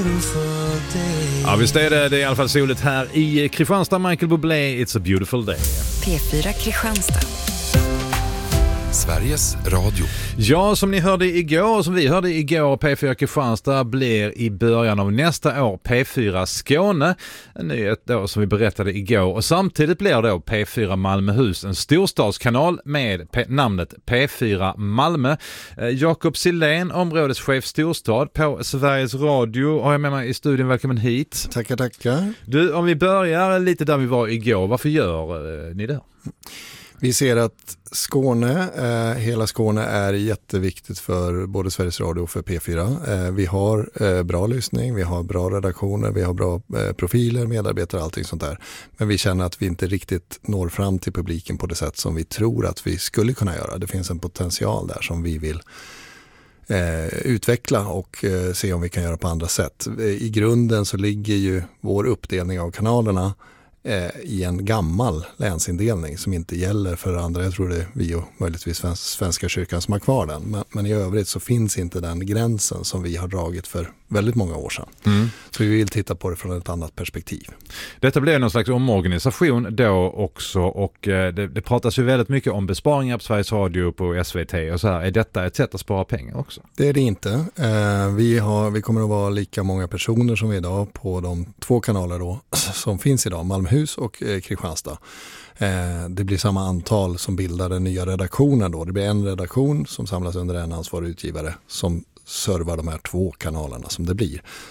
Ja, visst är det. Det är i alla fall soligt här i Kristianstad. Michael Bublé, It's a beautiful day. P4 Kristianstad. Sveriges Radio. Ja, som ni hörde igår, som vi hörde igår, P4 Kristianstad blir i början av nästa år P4 Skåne. En nyhet då som vi berättade igår. Och samtidigt blir då P4 Malmöhus en storstadskanal med namnet P4 Malmö. Jakob Silén, områdeschef storstad på Sveriges Radio, har jag med mig i studion. Välkommen hit. Tackar. Du, om vi börjar lite där vi var igår, varför gör ni det? Vi ser att hela Skåne är jätteviktigt för både Sveriges Radio och för P4. Vi har bra lyssning, vi har bra redaktioner, vi har bra profiler, medarbetare och allting sånt där. Men vi känner att vi inte riktigt når fram till publiken på det sätt som vi tror att vi skulle kunna göra. Det finns en potential där som vi vill utveckla och se om vi kan göra på andra sätt. I grunden så ligger ju vår uppdelning av kanalerna i en gammal länsindelning som inte gäller för andra. Jag tror det är vi och möjligtvis Svenska kyrkan som har kvar den. Men i övrigt så finns inte den gränsen som vi har dragit för väldigt många år sedan. Så vi vill titta på det från ett annat perspektiv. Detta blir någon slags omorganisation då också, och det pratas ju väldigt mycket om besparingar på Sveriges Radio, på SVT och så här. Är detta ett sätt att spara pengar också? Det är det inte. Vi kommer att vara lika många personer som vi idag på de två kanaler då, som finns idag, Malmöhus och Kristianstad. Det blir samma antal som bildar den nya redaktionen då. Det blir en redaktion som samlas under en ansvarig utgivare som servar de här två kanalerna som det blir.